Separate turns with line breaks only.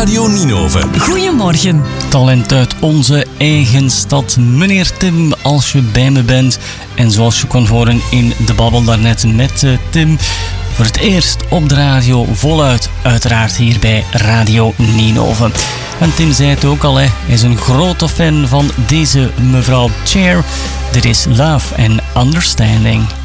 Radio Ninove.
Goedemorgen.
Talent uit onze eigen stad. Meneer Tim, als je bij me bent. En zoals je kon horen in de babbel daarnet met Tim. Voor het eerst op de radio, voluit uiteraard hier bij Radio Ninove. En Tim zei het ook al, hij is een grote fan van deze mevrouw Cher. Dit is Love and Understanding.